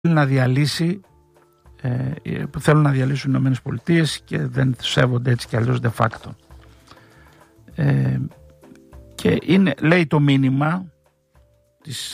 να διαλύσει, που θέλουν να διαλύσουν οι ΗΠΑ και δεν σέβονται έτσι κι αλλιώς de facto. Και είναι, λέει το μήνυμα της,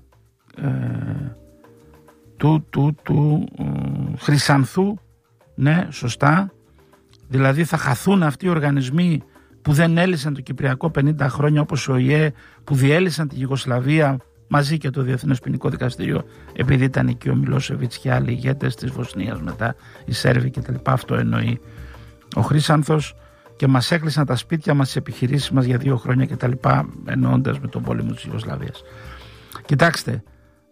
του Χρυσανθού, ναι, σωστά, δηλαδή θα χαθούν αυτοί οι οργανισμοί που δεν έλυσαν το Κυπριακό 50 χρόνια, όπως ο ΙΕ, που διέλυσαν τη Γιουγκοσλαβία μαζί και το Διεθνές Ποινικό Δικαστήριο, επειδή ήταν εκεί ο Μιλόσεβιτς και άλλοι ηγέτες της Βοσνίας, μετά οι Σέρβοι κτλ. Αυτό εννοεί ο Χρύσανθος. Και μας έκλεισαν τα σπίτια μας, τις επιχειρήσεις μας για 2 χρόνια κτλ. Εννοώντας με τον πόλεμο της Ιουγκοσλαβίας. Κοιτάξτε,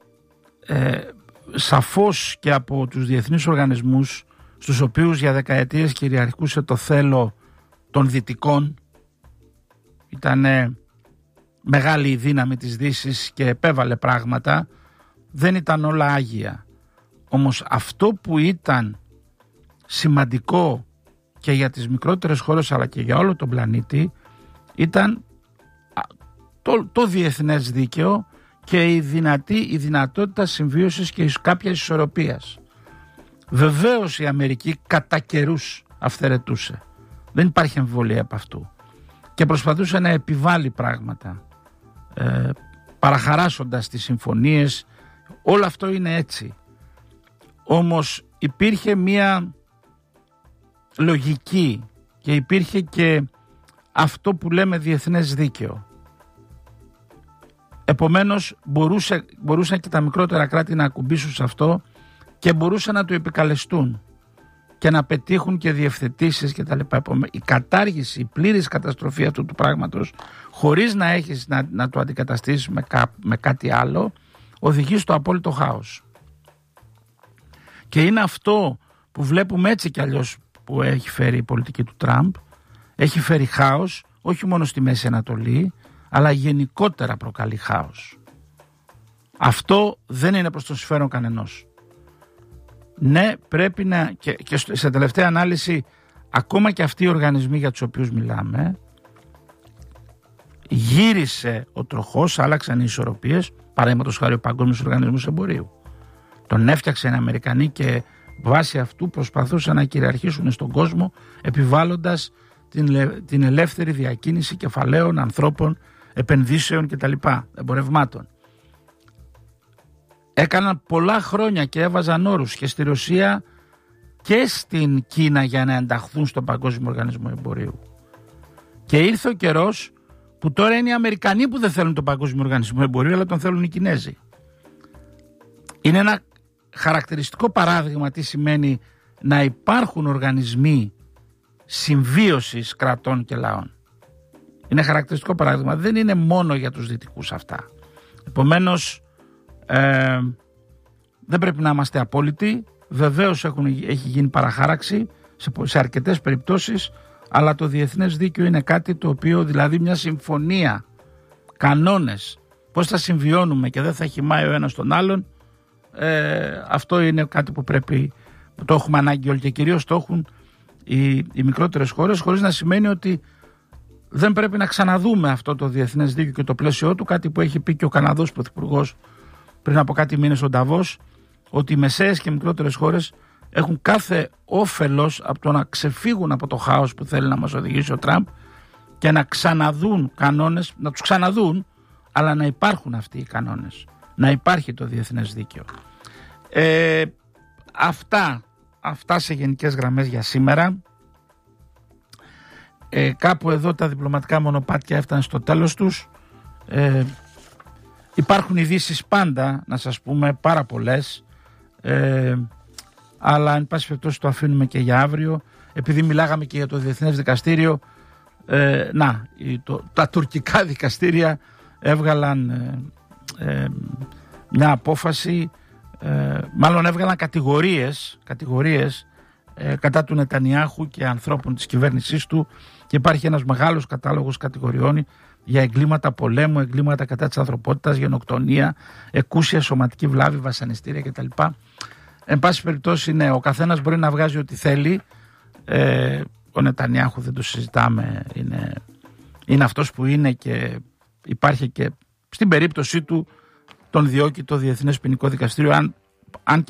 σαφώς και από τους διεθνείς οργανισμούς, στους οποίους για δεκαετίες κυριαρχούσε το θέλω των δυτικών, ήταν μεγάλη η δύναμη της Δύσης και επέβαλε πράγματα, δεν ήταν όλα άγια. Όμως αυτό που ήταν σημαντικό και για τις μικρότερες χώρες αλλά και για όλο τον πλανήτη ήταν το διεθνές δίκαιο και η δυνατότητα συμβίωσης και κάποιας ισορροπίας. Βεβαίως η Αμερική κατά καιρούς αυθαιρετούσε, δεν υπάρχει αμφιβολία από αυτού, και προσπαθούσε να επιβάλλει πράγματα, παραχαράσσοντας τις συμφωνίες. Όλο αυτό είναι έτσι. Όμως υπήρχε μία λογική και υπήρχε και αυτό που λέμε διεθνές δίκαιο. Επομένως μπορούσαν και τα μικρότερα κράτη να ακουμπήσουν σε αυτό και μπορούσαν να το επικαλεστούν και να πετύχουν και διευθετήσεις και τα λοιπά. Η κατάργηση, η πλήρης καταστροφή αυτού του πράγματος, χωρίς να έχεις να το αντικαταστήσεις με κάτι άλλο, οδηγεί στο απόλυτο χάος. Και είναι αυτό που βλέπουμε έτσι κι αλλιώς που έχει φέρει η πολιτική του Τραμπ. Έχει φέρει χάος, όχι μόνο στη Μέση Ανατολή, αλλά γενικότερα προκαλεί χάος. Αυτό δεν είναι προς το συμφέρον κανενός. Ναι, πρέπει να, και σε τελευταία ανάλυση, ακόμα και αυτοί οι οργανισμοί για τους οποίους μιλάμε, γύρισε ο τροχός, άλλαξαν οι ισορροπίες. Παραδείγματος χάρη ο Παγκόσμιος Οργανισμός Εμπορίου. Τον έφτιαξαν οι Αμερικανοί και βάσει αυτού προσπαθούσαν να κυριαρχήσουν στον κόσμο, επιβάλλοντας την ελεύθερη διακίνηση κεφαλαίων, ανθρώπων, επενδύσεων κτλ. Εμπορευμάτων. Έκαναν πολλά χρόνια και έβαζαν όρους και στη Ρωσία και στην Κίνα για να ενταχθούν στον Παγκόσμιο Οργανισμό Εμπορίου. Και ήρθε ο καιρός που τώρα είναι οι Αμερικανοί που δεν θέλουν τον Παγκόσμιο Οργανισμό Εμπορίου, αλλά τον θέλουν οι Κινέζοι. Είναι ένα χαρακτηριστικό παράδειγμα τι σημαίνει να υπάρχουν οργανισμοί συμβίωσης κρατών και λαών. Είναι χαρακτηριστικό παράδειγμα. Δεν είναι μόνο για τους δυτικούς αυτά. Επομένως, δεν πρέπει να είμαστε απόλυτοι. Βεβαίως έχει γίνει παραχάραξη σε αρκετές περιπτώσεις, αλλά το διεθνές δίκαιο είναι κάτι το οποίο, δηλαδή μια συμφωνία, κανόνες, πώς θα συμβιώνουμε και δεν θα χυμάει ο ένας τον άλλον, αυτό είναι κάτι που πρέπει, το έχουμε ανάγκη όλοι και κυρίως το έχουν οι μικρότερες χώρες, χωρίς να σημαίνει ότι δεν πρέπει να ξαναδούμε αυτό το διεθνές δίκαιο και το πλαίσιο του, κάτι που έχει πει και ο Καναδός Πρωθυπουργός πριν από κάτι μήνες στον Νταβός, ότι οι μεσαίες και μικρότερες χώρες έχουν κάθε όφελος από το να ξεφύγουν από το χάος που θέλει να μας οδηγήσει ο Τραμπ και να ξαναδούν κανόνες, να τους ξαναδούν, αλλά να υπάρχουν αυτοί οι κανόνες, να υπάρχει το διεθνές δίκαιο. Αυτά σε γενικές γραμμές για σήμερα. Κάπου εδώ τα διπλωματικά μονοπάτια έφταναν στο τέλος τους. Υπάρχουν ειδήσεις πάντα, να σας πούμε, πάρα πολλές, αλλά εν πάση περιπτώσει το αφήνουμε και για αύριο, επειδή μιλάγαμε και για το Διεθνές Δικαστήριο. Τα τουρκικά δικαστήρια έβγαλαν μια απόφαση, μάλλον έβγαλαν κατηγορίες κατά του Νετανιάχου και ανθρώπων της κυβέρνησής του, και υπάρχει ένας μεγάλος κατάλογος κατηγοριών για εγκλήματα πολέμου, εγκλήματα κατά της ανθρωπότητας, γενοκτονία, εκούσια σωματική βλάβη, βασανιστήρια κτλ. Εν πάση περιπτώσει, ναι, ο καθένας μπορεί να βγάζει ό,τι θέλει. Ο Νετανιάχου δεν το συζητάμε, είναι αυτός που είναι, και υπάρχει και στην περίπτωση του τον διώκει το Διεθνές Ποινικό Δικαστήριο, αν αν